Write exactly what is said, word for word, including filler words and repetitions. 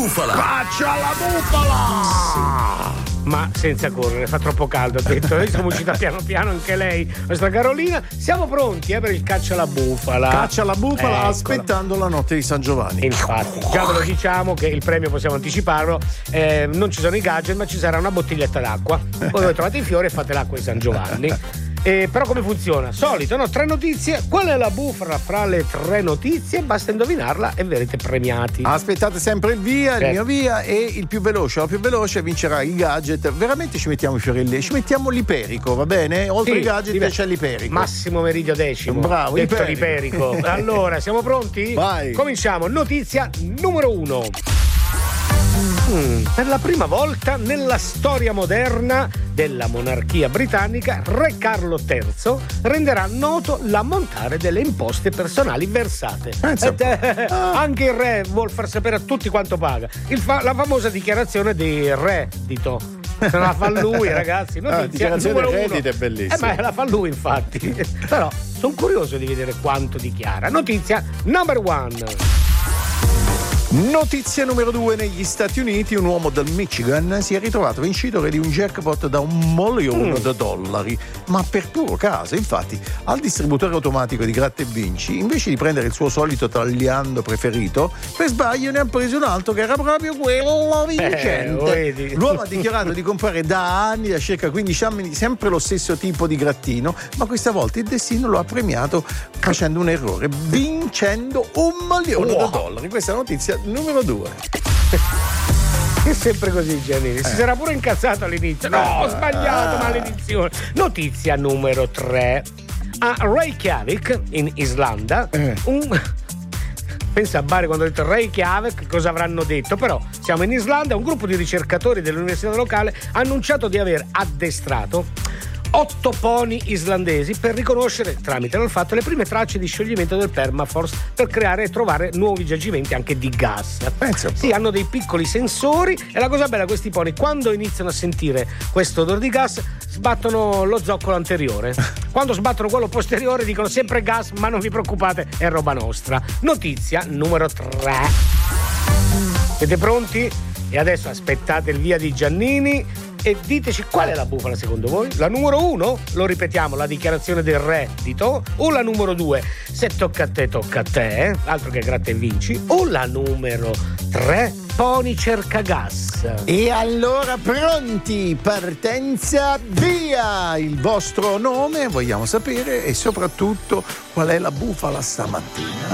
bufala! Caccia alla bufala! Ma senza correre, fa troppo caldo, ha detto. Noi siamo uscita piano piano anche lei, nostra Carolina. Siamo pronti eh, per il caccia alla bufala. Caccia alla bufala, Eccola. Aspettando la notte di San Giovanni. Infatti, già ve lo diciamo che il premio possiamo anticiparlo. Eh, non ci sono i gadget, ma ci sarà una bottiglietta d'acqua. Poi voi trovate i fiori e fate l'acqua di San Giovanni. Eh, però come funziona? Solito, no? Tre notizie. Qual è la bufala fra le tre notizie? Basta indovinarla e verrete premiati. Aspettate sempre il via, il Certo. mio via, e il più veloce, la più veloce vincerà il gadget. Veramente ci mettiamo i fiorelli, ci mettiamo l'iperico, va bene? Oltre Sì, il gadget diver- c'è l'iperico. Massimo Meridio Decimo. Bravo, detto iperico. l'iperico. Allora, siamo pronti? Vai. Cominciamo. Notizia numero uno. Mm, per la prima volta nella storia moderna della monarchia britannica, Re Carlo terzo renderà noto l'ammontare delle imposte personali versate. Ed, eh, anche il re vuol far sapere a tutti quanto paga. Il fa- la famosa dichiarazione dei reddito. Se non la fa lui, ragazzi. Notizia Ah, dichiarazione numero del uno. reddito è bellissima. Eh, ma la fa lui, infatti. Però sono curioso di vedere quanto dichiara. Notizia number one. Notizia numero due. Negli Stati Uniti un uomo del Michigan si è ritrovato vincitore di un jackpot da un milione Mm. di dollari, ma per puro caso. Infatti al distributore automatico di Gratta e Vinci, invece di prendere il suo solito tagliando preferito, per sbaglio ne ha preso un altro che era proprio quello vincente. Eh, vedi. L'uomo ha dichiarato di comprare da anni, da circa quindici anni, sempre lo stesso tipo di grattino, ma questa volta il destino lo ha premiato facendo un errore, vincendo un milione Wow. di dollari. Questa è la notizia numero due. È sempre così, Giannini. Si Eh. sarà pure incazzato all'inizio. No, ho sbagliato, Ah. maledizione. Notizia numero tre. A Reykjavik, in Islanda, un... Pensa a Bari quando ho detto Reykjavik, cosa avranno detto? Però siamo in Islanda, un gruppo di ricercatori dell'università locale ha annunciato di aver addestrato otto pony islandesi per riconoscere tramite l'olfatto le prime tracce di scioglimento del permafrost per creare e trovare nuovi giacimenti anche di gas. Pensa un po'. Sì, hanno dei piccoli sensori e la cosa bella, questi pony quando iniziano a sentire questo odore di gas sbattono lo zoccolo anteriore. Quando sbattono quello posteriore dicono sempre gas, ma non vi preoccupate, è roba nostra. Notizia numero tre. Siete pronti? E adesso aspettate il via di Giannini e diteci qual è la bufala secondo voi? La numero uno? Lo ripetiamo, la dichiarazione del reddito? O la numero due? Se tocca a te, tocca a te, eh? Altro che gratta e vinci. O la numero tre? Pony cerca gas. E allora pronti, partenza, via! Il vostro nome vogliamo sapere e soprattutto qual è la bufala stamattina.